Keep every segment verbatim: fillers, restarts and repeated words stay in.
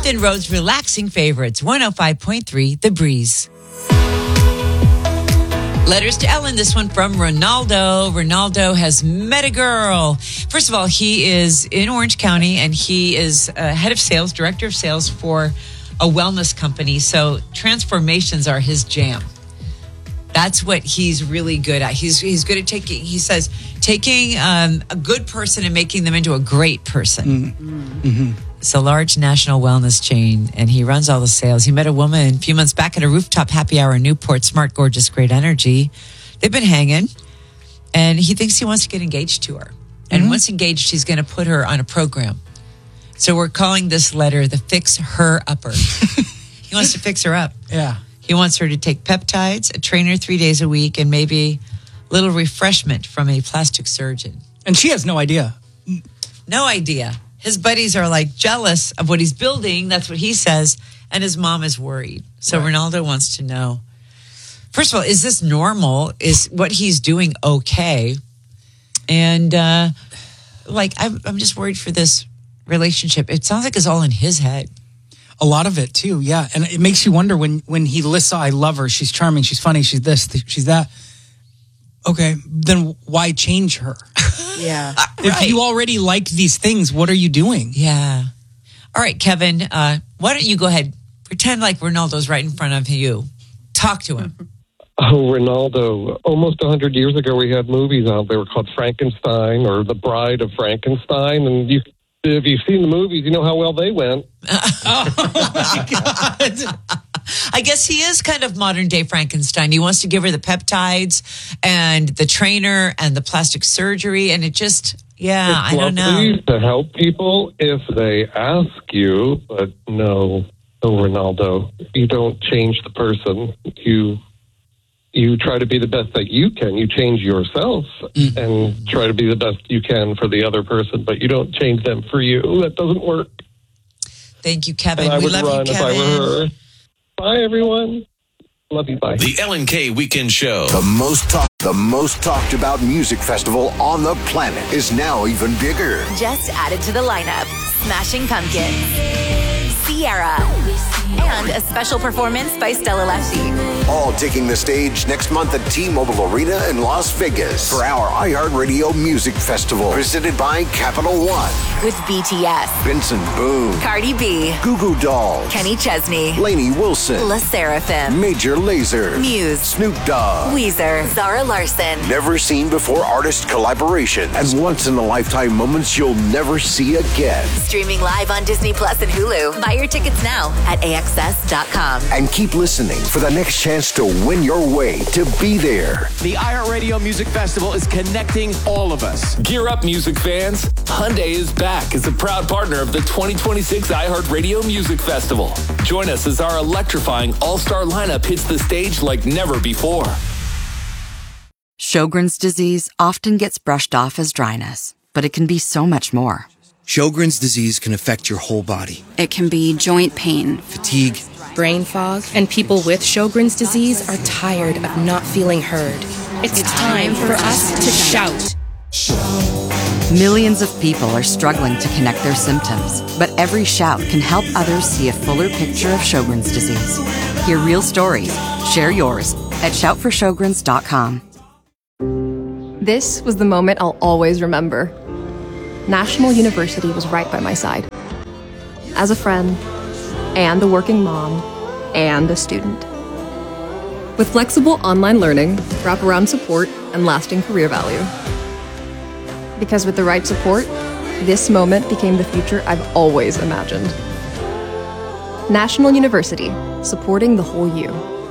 Hampton Roads relaxing favorites, one oh five point three, The Breeze. Letters to Ellen, this one from Ronaldo. Ronaldo has met a girl. First of all, he is in Orange County, and he is uh, head of sales, director of sales for a wellness company. So transformations are his jam. That's what he's really good at. He's he's good at taking, he says, taking um, a good person and making them into a great person. Mm-hmm. Mm-hmm. It's a large national wellness chain, and he runs all the sales. He met a woman a few months back at a rooftop happy hour in Newport. Smart, gorgeous, great energy. They've been hanging, and he thinks he wants to get engaged to her. And mm-hmm. once engaged, he's going to put her on a program. So we're calling this letter the Fix Her Upper. He wants to fix her up. Yeah. He wants her to take peptides, a trainer three days a week, and maybe a little refreshment from a plastic surgeon. And she has no idea. No idea. His buddies are like jealous of what he's building. That's what he says. And his mom is worried. So right. Ronaldo wants to know, first of all, is this normal? Is what he's doing okay? And uh, like, I'm, I'm just worried for this relationship. It sounds like it's all in his head. A lot of it too, yeah. And it makes you wonder when, when he lists, I love her, she's charming, she's funny, she's this, she's that. Okay, then why change her? Yeah. If right. you already like these things, what are you doing? Yeah. All right, Kevin, uh, why don't you go ahead, pretend like Ronaldo's right in front of you. Talk to him. Oh, Ronaldo. Almost one hundred years ago, we had movies out. They were called Frankenstein or The Bride of Frankenstein. And you, if you've seen the movies, you know how well they went. Oh, my God. I guess he is kind of modern day Frankenstein. He wants to give her the peptides and the trainer and the plastic surgery. And it just, yeah, it's I don't know. It's to help people if they ask you, but no, no, Ronaldo. You don't change the person. You you try to be the best that you can. You change yourself mm. and try to be the best you can for the other person, but you don't change them for you. That doesn't work. Thank you, Kevin. And I we would love run you, if Kevin. I were her. Bye, everyone. Love you. Bye. The Ellen K Weekend Show. The most talk, the most talked about music festival on the planet is now even bigger. Just added to the lineup: Smashing Pumpkins, Sierra, and a special performance by Stella Lefty. All taking the stage next month at T-Mobile Arena in Las Vegas for our iHeartRadio Music Festival, presented by Capital One. With B T S, Benson Boone, Cardi B, Goo Goo Dolls, Kenny Chesney, Lainey Wilson, La Seraphim, Major Lazer, Muse, Snoop Dogg, Weezer, Zara Larson. Never seen before artist collaborations and once-in-a-lifetime moments you'll never see again. Streaming live on Disney Plus and Hulu. Buy your tickets now at A X S dot com. And keep listening for the next chance to win your way to be there. The iHeartRadio Music Festival is connecting all of us. Gear up, music fans. Hyundai is back as a proud partner of the twenty twenty-six iHeartRadio Music Festival. Join us as our electrifying all-star lineup hits the stage like never before. Sjogren's disease often gets brushed off as dryness, but it can be so much more. Sjogren's disease can affect your whole body. It can be joint pain, fatigue, brain fog, and people with Sjogren's disease are tired of not feeling heard. It's time for us to shout. Millions of people are struggling to connect their symptoms, but every shout can help others see a fuller picture of Sjogren's disease. Hear real stories. Share yours at shout for sjogrens dot com. This was the moment I'll always remember. National University was right by my side. As a friend, and a working mom, and a student. With flexible online learning, wraparound support, and lasting career value. Because with the right support, this moment became the future I've always imagined. National University, supporting the whole you.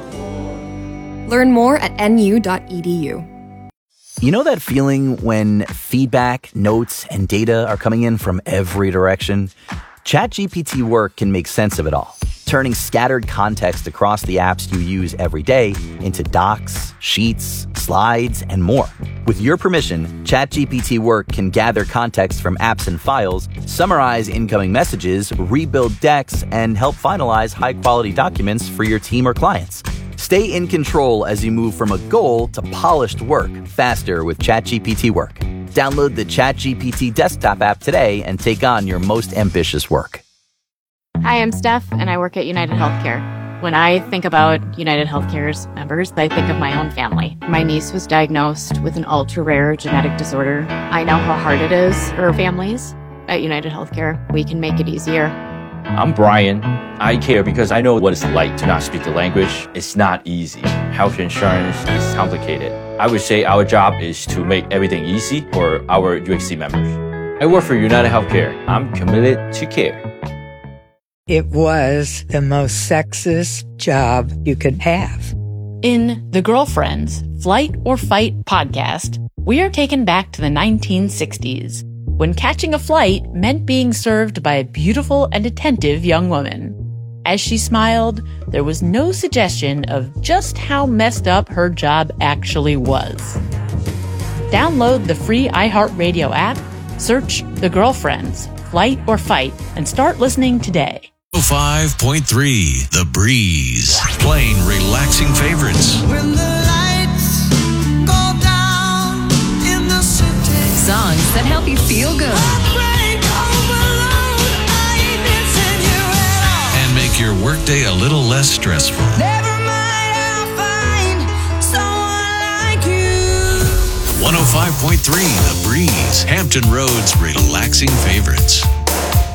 Learn more at N U dot E D U. You know that feeling when feedback, notes, and data are coming in from every direction? ChatGPT Work can make sense of it all, turning scattered context across the apps you use every day into docs, sheets, slides, and more. With your permission, ChatGPT Work can gather context from apps and files, summarize incoming messages, rebuild decks, and help finalize high-quality documents for your team or clients. Stay in control as you move from a goal to polished work faster with ChatGPT Work. Download the ChatGPT desktop app today and take on your most ambitious work. Hi, I'm Steph, and I work at United Healthcare. When I think about United Healthcare's members, I think of my own family. My niece was diagnosed with an ultra-rare genetic disorder. I know how hard it is for families. At United Healthcare, we can make it easier. I'm Brian. I care because I know what it's like to not speak the language. It's not easy. Health insurance is complicated. I would say our job is to make everything easy for our U H C members. I work for United Healthcare. I'm committed to care. It was the most sexist job you could have. In The Girlfriends, Flight or Fight podcast, we are taken back to the nineteen sixties, when catching a flight meant being served by a beautiful and attentive young woman. As she smiled, there was no suggestion of just how messed up her job actually was. Download the free iHeartRadio app, search The Girlfriends, Flight or Fight, and start listening today. oh five point three The Breeze. Playing relaxing favorites. When the lights go down in the city. Songs that help you feel good. And make your workday a little less stressful. Never mind, I'll find someone like you. one oh five point three The Breeze. Hampton Road's relaxing favorites.